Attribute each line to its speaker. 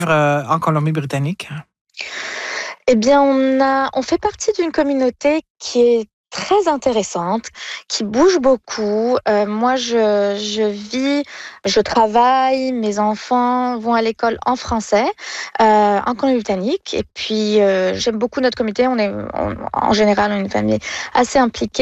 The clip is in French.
Speaker 1: En Colombie-Britannique?
Speaker 2: Eh bien, on fait partie d'une communauté qui est très intéressante, qui bouge beaucoup. Moi, je travaille, mes enfants vont à l'école en français, en Colombie-Britannique. Et puis, j'aime beaucoup notre communauté. En général, on est une famille assez impliquée.